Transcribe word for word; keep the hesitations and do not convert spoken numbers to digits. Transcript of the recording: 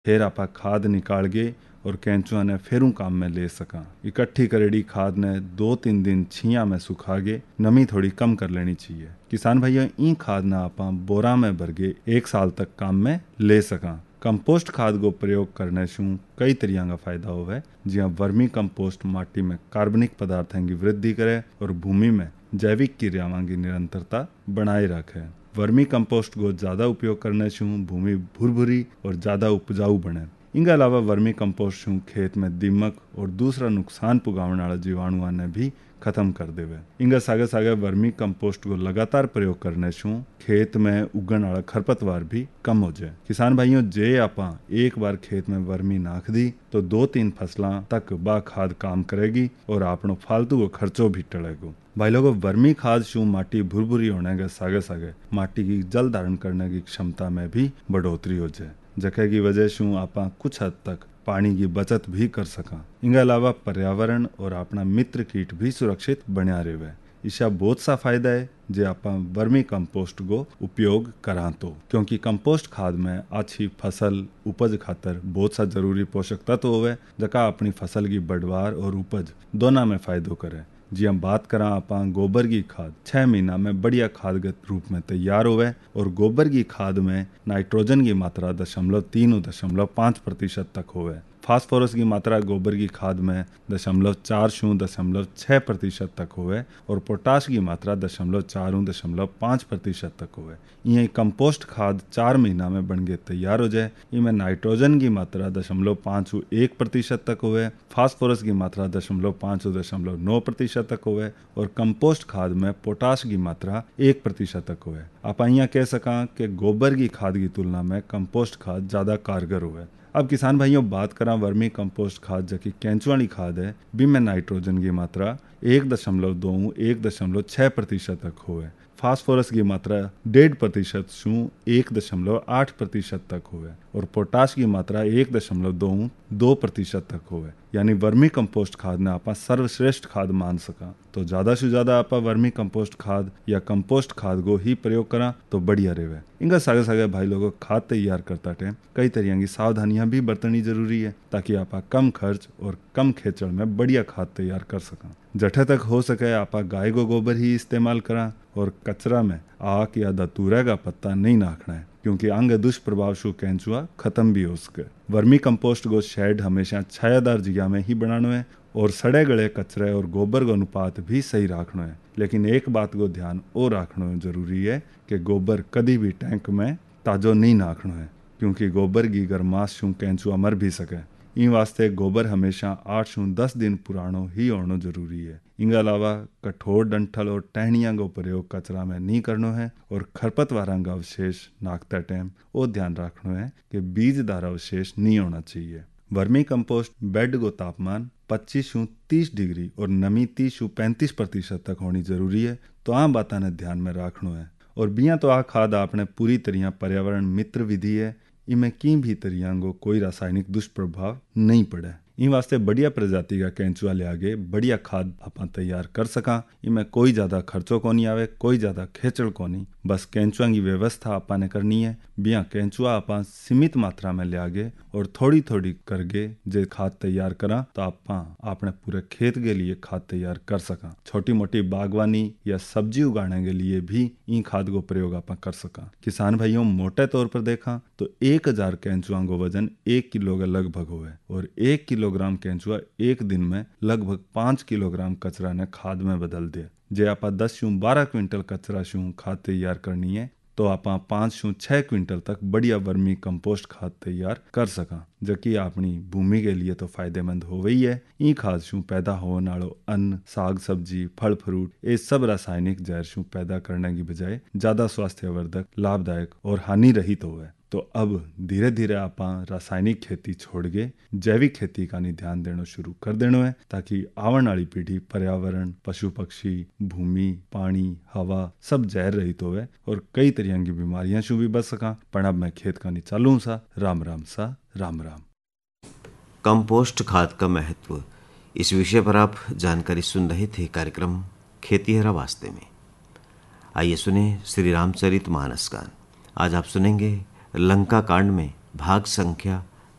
फिर आपा खाद निकाल गए और कैंचुआ ने फेरू काम में ले सका। इकट्ठी करेड़ी खाद ने दो तीन दिन छिया में सुखा के नमी थोड़ी कम कर लेनी चाहिए। किसान भाइयों, ई खाद ना आपा बोरा में भर के एक साल तक काम में ले सका। कंपोस्ट खाद को प्रयोग करने से कई तरिया का फायदा होवे, जिया वर्मी कंपोस्ट माटी में कार्बनिक पदार्थों की वृद्धि करे और भूमि में जैविक क्रियाओं की निरंतरता बनाए रखे। वर्मी कंपोस्ट को ज्यादा उपयोग करने से भूमि भुरभुरी और ज्यादा उपजाऊ बने। इनके अलावा वर्मी कंपोस्ट खेत में दीमक और दूसरा नुकसान पुगाने वाला जीवाणुओं ने भी खत्म कर देवे। इनका सागे सागे वर्मी कंपोस्ट को लगातार प्रयोग करने से खेत में उगन वाला खरपतवार भी कम हो जाए। किसान भाइयों, जे आपा एक बार खेत में वर्मी नाख दी तो दो तीन फसलों तक बा खाद काम करेगी और आपनो फालतू को खर्चो भी टलेगो। भाई लोगों, वर्मी खाद शू माटी भुरभुरी होने के सागे सागे माटी की जल धारण करने की क्षमता में भी बढ़ोतरी हो जाए, जखे की वजह से आपा कुछ हद तक पानी की बचत भी कर सका। इनके अलावा पर्यावरण और अपना मित्र कीट भी सुरक्षित बना रहे। इसका बहुत सा फायदा है जे आप वर्मी कंपोस्ट को उपयोग करा तो, क्योंकि कंपोस्ट खाद में अच्छी फसल उपज खातर बहुत सा जरूरी पोषक तत्व होवे, जका अपनी फसल की बढ़वार और उपज दोनों में फायदो करे। जी हम बात करा आपा गोबर की खाद छह महीना में बढ़िया खाद के रूप में तैयार होवे और गोबर की खाद में नाइट्रोजन की मात्रा दशमलव तीन दशमलव पाँच प्रतिशत तक होवे। फास्फोरस की मात्रा गोबर की खाद में दशमलव चार शून्य दशमलव छः प्रतिशत तक होवे और पोटाश की मात्रा दशमलव चार दशमलव पाँच प्रतिशत तक होवे। यही कंपोस्ट खाद चार महीना में बन के तैयार हो जाए। इनमें नाइट्रोजन की मात्रा दशमलव पाँच एक प्रतिशत तक होवे, फास्फोरस की मात्रा दशमलव पाँच दशमलव नौ प्रतिशत तक होवे और कंपोस्ट खाद में पोटाश की मात्रा एक प्रतिशत तक होवे। आप यहाँ कह सका कि गोबर की खाद की तुलना में कंपोस्ट खाद ज्यादा कारगर होवे। अब किसान भाइयों, बात करा वर्मी कंपोस्ट खाद जबकि केंचुआनी खाद है, बी में नाइट्रोजन की मात्रा एक दशमलव दो एक दशमलव छः प्रतिशत तक होवे। फास्फोरस की मात्रा डेढ़ प्रतिशत शू एक दशमलव आठ प्रतिशत तक होवे और पोटाश की मात्रा एक दशमलव दो दो प्रतिशत तक होवे। यानी वर्मी कंपोस्ट खाद ने आपा सर्वश्रेष्ठ खाद मान सका। तो ज्यादा से ज्यादा आपा वर्मी कंपोस्ट खाद या कंपोस्ट खाद को ही प्रयोग करा तो बढ़िया रहे। इनका सागे सागे भाई लोगों खाद तैयार करता टाइम कई तरह की सावधानियां भी बरतनी जरूरी है, ताकि आपा कम खर्च और कम खेचड़ में बढ़िया खाद तैयार कर सका। जठे तक हो सके आपा गाय को गोबर ही इस्तेमाल करा और कचरा में आक या धतूरे का पत्ता नहीं नाखना है, क्योंकि अंग दुष्प्रभाव शु कैंचुआ खत्म भी हो सके। वर्मी कंपोस्ट को शेड हमेशा छायादार जगह में ही बनाना है और सड़े गले कचरे और गोबर का अनुपात भी सही रखना है। लेकिन एक बात को ध्यान और रखना जरूरी है कि गोबर कभी भी टैंक में ताजो नहीं नाखना है, क्योंकि गोबर की गर्माश शू कैंचुआ मर भी सके। इन वास्ते गोबर हमेशा आठ शू दस दिन पुरानो ही होना जरूरी है। इनके अलावा कठोर डंठल और टहनिया का प्रयोग कचरा में नहीं करना है और खरपतवार का अवशेष नाखते टाइम वो ध्यान रखना है कि बीजदार अवशेष नहीं होना चाहिए। वर्मी कंपोस्ट बेड को तापमान पच्चीस शू तीस डिग्री और नमी तीस शू पैंतीस प्रतिशत तक होनी जरूरी है। तो आ बात ने ध्यान में रखना है। और बिया तो आ खाद आपने पूरी तरह पर्यावरण मित्र विधि है। इनमें की भी तरह को कोई रासायनिक दुष्प्रभाव नहीं पड़े। इन वास्ते बढ़िया प्रजाति का कैंचुआ ले आगे बढ़िया खाद आपा तैयार कर सका। इनमें कोई ज्यादा खर्चो को नहीं आवे, कोई ज्यादा खेचड़ को नहीं, बस कैंचुआ की व्यवस्था आपा ने करनी है। बिया कैंचुआ आपा सीमित मात्रा में ले आगे और थोड़ी थोड़ी करके जे खाद तैयार करा तो आपा अपने पूरे खेत के लिए खाद तैयार कर सका। छोटी मोटी बागवानी या सब्जी उगाने के लिए भी इन खाद को प्रयोग आपा कर सका। किसान भाइयों, मोटे तौर पर देखा तो एक हजार कैंचुआ को वजन एक किलो के लगभग होवे और एक किलोग्राम कैंचुआ एक दिन में लगभग पाँच किलोग्राम कचरा ने खाद में बदल दे। जे आपा दस शू बारह क्विंटल कचरा शू खाद तैयार करनी है तो आपा पाँच शू छह क्विंटल तक बढ़िया वर्मी कंपोस्ट खाद तैयार कर सका, जबकि अपनी भूमि के लिए तो फायदेमंद हो गई है। ई खाद शू पैदा होने वालो अन्न, साग सब्जी, फल फ्रूट ये सब रासायनिक जहर शू पैदा करने की बजाय ज्यादा स्वास्थ्यवर्धक, लाभदायक और हानि रहित होवे। तो अब धीरे धीरे आपा रासायनिक खेती छोड़ के जैविक खेती का नहीं ध्यान देना शुरू कर देना है, ताकि आवन वाली पीढ़ी पर्यावरण, पशु पक्षी, भूमि, पानी, हवा सब जहर रहित होवे और कई तरह की बीमारियां शू भी बच सका। पर अब मैं खेत का नहीं चालू सा। राम राम सा, राम राम। कंपोस्ट खाद का महत्व, इस विषय पर आप जानकारी सुन रहे थे कार्यक्रम खेती हरा वास्ते में। आइए सुने श्री रामचरित मानस गान। आज आप सुनेंगे लंका कांड में भाग संख्या